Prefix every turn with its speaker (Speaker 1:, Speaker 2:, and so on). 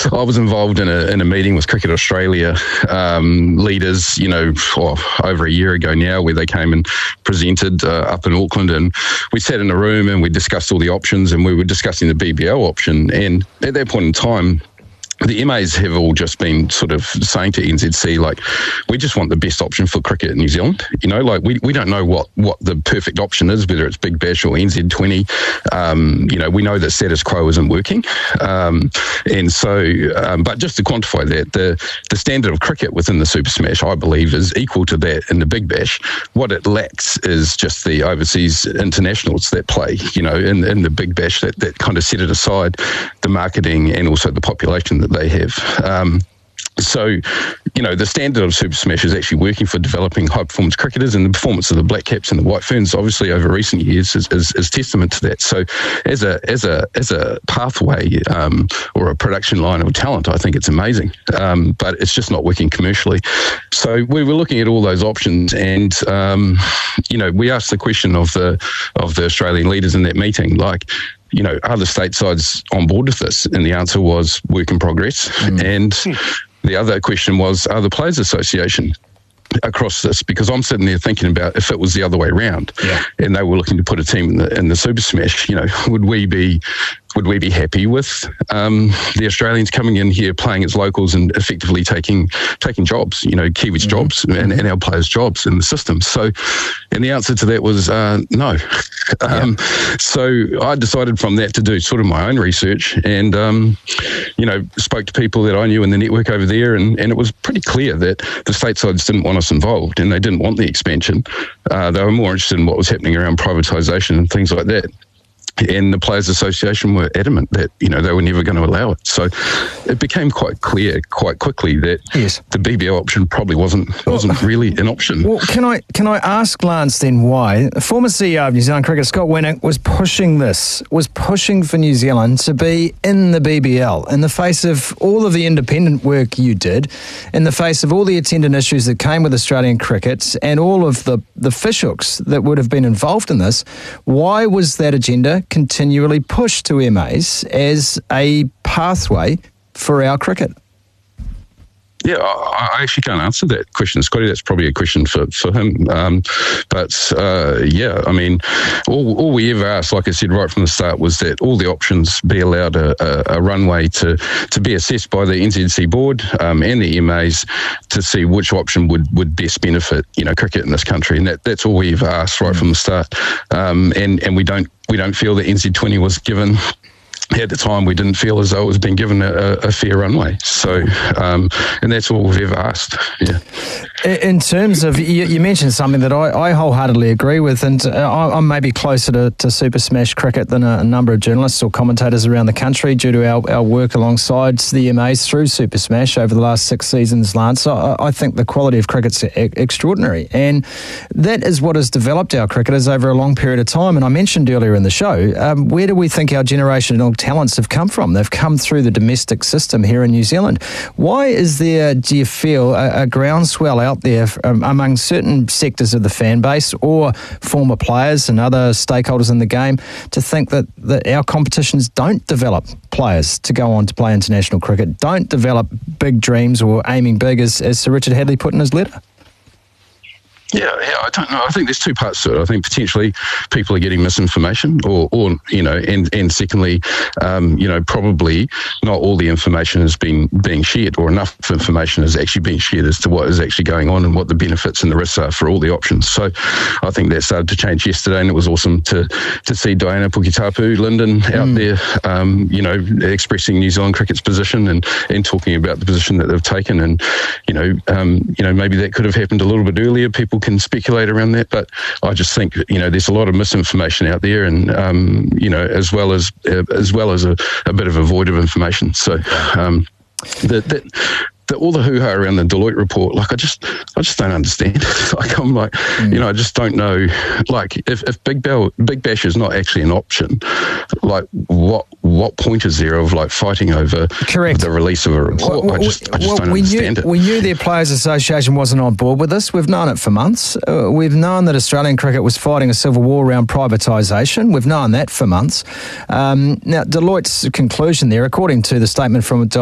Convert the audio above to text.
Speaker 1: I was involved in a meeting with Cricket Australia leaders, over a year ago now, where they came and presented up in Auckland, and we sat in a room and we discussed all the options, and we were discussing the BBL option. And at that point in time, the MAs have all just been sort of saying to NZC, like, we just want the best option for cricket in New Zealand. We don't know what the perfect option is, whether it's Big Bash or NZ20. We know that status quo isn't working. But just to quantify that, the standard of cricket within the Super Smash, I believe, is equal to that in the Big Bash. What it lacks is just the overseas internationals that play, in the Big Bash that kind of set it aside, the marketing and also the population that they have. The standard of Super Smash is actually working for developing high-performance cricketers, and the performance of the Black Caps and the White Ferns, obviously, over recent years is testament to that. So as a pathway or a production line of talent, I think it's amazing, but it's just not working commercially. So we were looking at all those options, and, we asked the question of the Australian leaders in that meeting, like, are the state sides on board with this? And the answer was work in progress. And the other question was, are the Players Association across this? Because I'm sitting there thinking about if it was the other way around, and they were looking to put a team in the Super Smash, would we be happy with the Australians coming in here, playing as locals and effectively taking jobs, Kiwis' jobs and our players' jobs in the system? So, and the answer to that was no. So I decided from that to do sort of my own research, and spoke to people that I knew in the network over there, and it was pretty clear that the statesides didn't want us involved, and they didn't want the expansion. They were more interested in what was happening around privatisation and things like that. And the Players Association were adamant that, they were never going to allow it. So it became quite clear quite quickly that the BBL option probably wasn't really an option.
Speaker 2: Well, can I ask Lance then why? Former CEO of New Zealand Cricket, Scott Winnick, was pushing for New Zealand to be in the BBL in the face of all of the independent work you did, in the face of all the attendant issues that came with Australian cricket and all of the fishhooks that would have been involved in this. Why was that agenda continually pushed to MAs as a pathway for our cricket?
Speaker 1: Yeah, I actually can't answer that question, Scotty. That's probably a question for him. All we ever asked, like I said right from the start, was that all the options be allowed a runway to be assessed by the NZC board and the MAs to see which option would best benefit cricket in this country, and that's all we ever asked right from the start. And we don't feel that NZ20 was given. At the time, we didn't feel as though it was being given a fair runway. So, and that's all we've ever asked. Yeah.
Speaker 2: In terms of, you mentioned something that I wholeheartedly agree with, and I'm maybe closer to Super Smash cricket than a number of journalists or commentators around the country due to our work alongside the MAs through Super Smash over the last 6 seasons, Lance. I think the quality of cricket's extraordinary, and that is what has developed our cricketers over a long period of time. And I mentioned earlier in the show, where do we think our generational talents have come from? They've come through the domestic system here in New Zealand. Why is there, do you feel, a groundswell out there among certain sectors of the fan base or former players and other stakeholders in the game to think that our competitions don't develop players to go on to play international cricket, don't develop big dreams or aiming big, as Sir Richard Hadlee put in his letter?
Speaker 1: Yeah, I don't know. I think there's two parts to it. I think potentially people are getting misinformation, or and secondly, probably not all the information has been being shared, or enough information is actually being shared as to what is actually going on and what the benefits and the risks are for all the options. So I think that started to change yesterday, and it was awesome to see Diana Puketapu Linden out there, expressing New Zealand cricket's position and talking about the position that they've taken. And maybe that could have happened a little bit earlier. People can speculate around that, but I just think there's a lot of misinformation out there, and as well as a bit of a void of information. So all the hoo-ha around the Deloitte report, like I just don't understand. Like I'm like, I just don't know. Like if Big Bash is not actually an option, like what point is there of like fighting over the release of a report? I just don't understand it.
Speaker 2: We knew the Players Association wasn't on board with this. We've known it for months. We've known that Australian cricket was fighting a civil war around privatisation. We've known that for months. Now Deloitte's conclusion there, according to the statement from